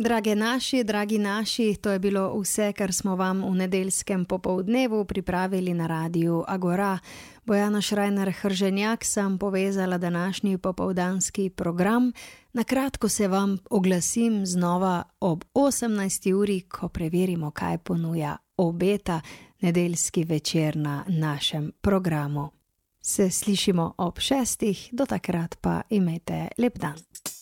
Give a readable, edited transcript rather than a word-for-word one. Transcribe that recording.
Dragi naši, to je bilo vse, kar smo vam v nedeljskem popoldnevu pripravili na Radiu Agora. Bojana Šrajner-Hrženjak sem povezala današnji popoldanski program. Na kratko se vam oglasim znova ob 18. uri, ko preverimo, kaj ponuja obeta nedeljski večer na našem programu. Se slišimo ob 6. Do takrat pa imejte lep dan.